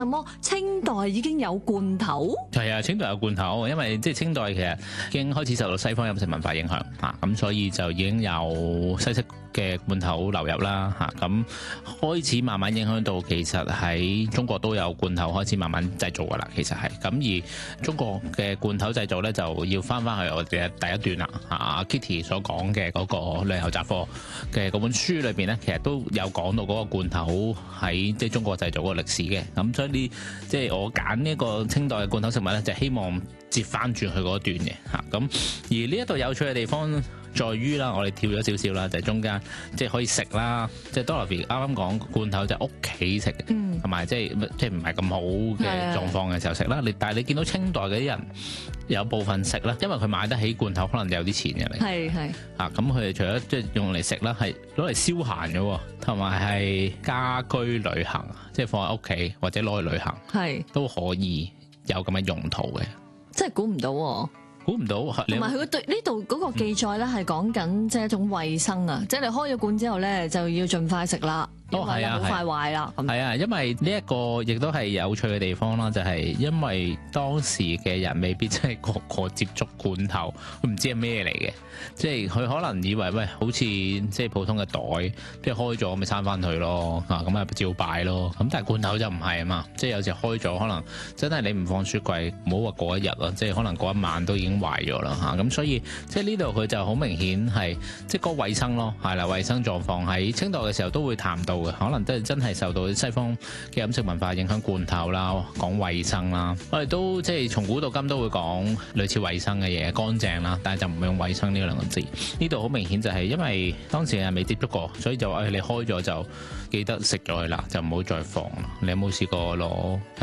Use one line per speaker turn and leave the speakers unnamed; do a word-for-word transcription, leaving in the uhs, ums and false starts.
咁清代已經有罐頭？
係啊，清代有罐頭，因為即係清代其實已經開始受到西方飲食文化影響啊，咁所以就已經有西式嘅罐頭流入啦嚇，咁開始慢慢影響到其實喺中國都有罐頭開始慢慢製造噶啦，其實係咁。而中國嘅罐頭製造咧就要翻翻去我哋嘅第一段啦嚇，Kitty 所講嘅嗰個《旅遊雜貨》嘅嗰本書裏邊咧，其實都有講到嗰個罐頭喺即係中國製造嗰個歷史嘅，咁所以呢即係我揀呢個清代嘅罐頭食物咧，就希望接翻轉去嗰段嘅嚇，咁而呢一度有趣嘅地方在於啦，我哋跳咗少少啦，就係、是、中間即係可以食啦，即係 Dorothy 啱啱講罐頭就係屋企食嘅，同埋、嗯、即係即係唔係咁好嘅狀況嘅時候食啦。你但係你見到清代嘅啲人有部分食啦，因為佢買得起罐頭，可能有啲錢嘅。係係啊，咁佢哋除咗即係用嚟食啦，係攞嚟消閒嘅，同埋係家居旅行，即係放喺屋企或者攞去旅行，係是都可以有咁嘅用途嘅。
真係估唔到、啊。
估唔到，
同埋佢對呢度嗰個記載咧，係講緊即係一種衛生啊，嗯、即係你開咗罐之後咧，就要盡快食啦。哦，係啊，好快壞啦。
係啊，因為呢一個亦都係有趣嘅地方啦，就係、是、因為當時嘅人未必真係個個接觸罐頭，佢唔知係咩嚟嘅，即係佢可能以為喂，好似即係普通嘅袋，即係開咗咪閂翻佢咯，啊咁啊照擺咯。咁但係罐頭就唔係啊嘛，即係有時開咗可能真係你唔放雪櫃，唔好話過一日啦，即係可能過一晚都已經壞咗啦嚇。咁所以即係呢度佢就好明顯係即係個衞生咯，係啦，衞生狀況喺清代嘅時候都會談到。可能真係真係受到西方嘅飲食文化影響，罐頭啦，講衛生啦，我哋都即係從古到今都會講類似衛生嘅嘢，乾淨啦，但係就唔會用衛生呢兩個字。呢度好明顯就係因為當時係未接觸過，所以就話誒你開咗就記得食咗佢啦，就唔好再放啦。你有冇試過攞？